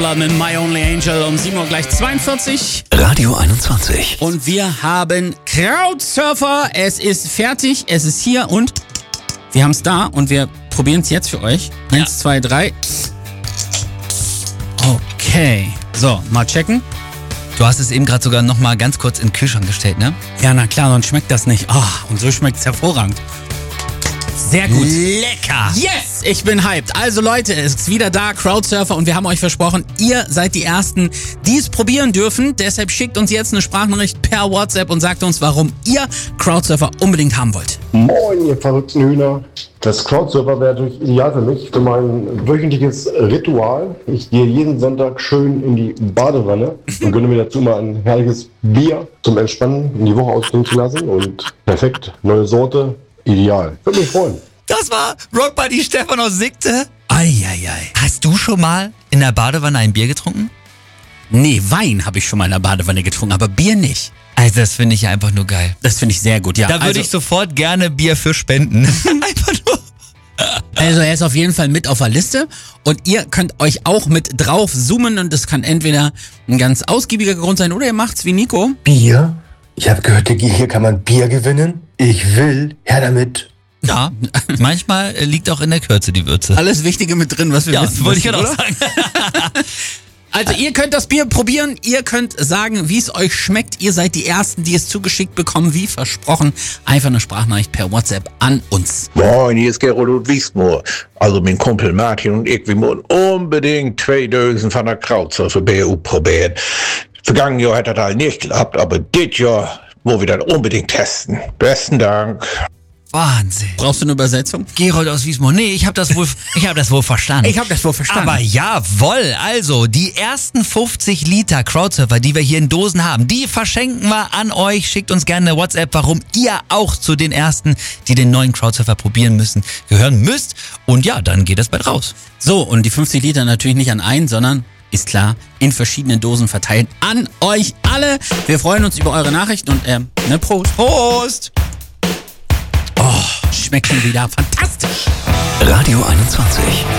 mit My Only Angel um 7 Uhr gleich 42. Radio 21. Und wir haben Crowdsurfer. Es ist fertig, es ist hier und wir haben es da und wir probieren es jetzt für euch. 1, 2, 3. Okay. So, mal checken. Du hast es eben gerade sogar noch mal ganz kurz in den Kühlschrank gestellt, ne? Ja, na klar, sonst schmeckt das nicht. Und so schmeckt es hervorragend. Sehr gut. Lecker! Yes, ich bin hyped. Also Leute, es ist wieder da, Crowdsurfer, und wir haben euch versprochen, ihr seid die Ersten, die es probieren dürfen. Deshalb schickt uns jetzt eine Sprachnachricht per WhatsApp und sagt uns, warum ihr Crowdsurfer unbedingt haben wollt. Moin, ihr verrückten Hühner. Das Crowdsurfer wäre natürlich ideal für mich, für mein wöchentliches Ritual. Ich gehe jeden Sonntag schön in die Badewanne und gönne mir dazu mal ein herrliches Bier zum Entspannen in die Woche ausklingen zu lassen. Und perfekt, neue Sorte, ideal. Würde mich freuen. Das war Rock Buddy Stefan aus Sigte. Eieiei. Hast du schon mal in der Badewanne ein Bier getrunken? Nee, Wein habe ich schon mal in der Badewanne getrunken, aber Bier nicht. Also das finde ich ja einfach nur geil. Das finde ich sehr gut, ja. Da würde ich sofort gerne Bier für spenden. Einfach nur. Also er ist auf jeden Fall mit auf der Liste und ihr könnt euch auch mit drauf zoomen und das kann entweder ein ganz ausgiebiger Grund sein oder ihr macht's wie Nico. Bier? Ich habe gehört, hier kann man Bier gewinnen. Ich will, her damit. Ja, manchmal liegt auch in der Kürze die Würze. Alles Wichtige mit drin, was wir wissen. Das wollte ich ja müssen, auch oder? sagen. Also ihr könnt das Bier probieren, ihr könnt sagen, wie es euch schmeckt. Ihr seid die Ersten, die es zugeschickt bekommen, wie versprochen. Einfach eine Sprachnachricht per WhatsApp an uns. Moin, hier ist Gerold Ludwigsmoor. Also mein Kumpel Martin und ich, wir müssen unbedingt 2 Dosen von der Crowdsurfer BU probieren. Vergangenes Jahr hat das halt nicht geklappt, aber dieses Jahr wollen wir das unbedingt testen. Besten Dank. Wahnsinn. Brauchst du eine Übersetzung? Gerold aus Wiesmoor. Nee, ich habe das wohl verstanden. Ich habe das wohl verstanden. Aber jawohl, also die ersten 50 Liter Crowdsurfer, die wir hier in Dosen haben, die verschenken wir an euch. Schickt uns gerne eine WhatsApp, warum ihr auch zu den Ersten, die den neuen Crowdsurfer probieren müssen, gehören müsst. Und ja, dann geht das bald raus. So, und die 50 Liter natürlich nicht an einen, sondern, ist klar, in verschiedenen Dosen verteilt an euch alle. Wir freuen uns über eure Nachrichten und Prost. Prost! Schmeckt schon wieder fantastisch. Radio 21.